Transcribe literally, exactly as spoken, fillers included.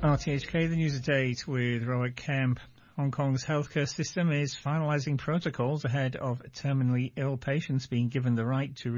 R T H K, the news update with Rohit Kemp. Hong Kong's healthcare system is finalising protocols ahead of terminally ill patients being given the right to